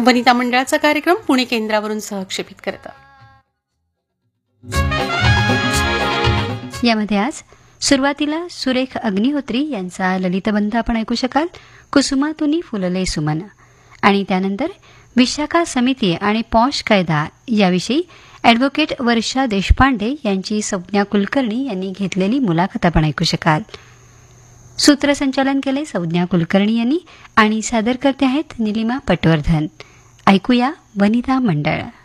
वनिता मंडळाचा कार्यक्रम पुणे केंद्रावरून सहक्षेपित करतं. यामध्ये आज सुरुवातीला सुरेख अग्निहोत्री यांचा ललितबंध आपण ऐकू शकाल, कुसुमातुनी फुलले सुमन. आणि त्यानंतर विशाखा समिती आणि पॉश कायदा याविषयी अॅडव्होकेट वर्षा देशपांडे यांची संज्ञा कुलकर्णी यांनी घेतलेली मुलाखत आपण ऐकू शकाल. सूत्रसंचालन केले संज्ञा कुलकर्णी यांनी आणि सादर करते आहेत निलिमा पटवर्धन. ऐकूया वनिता मंडळ.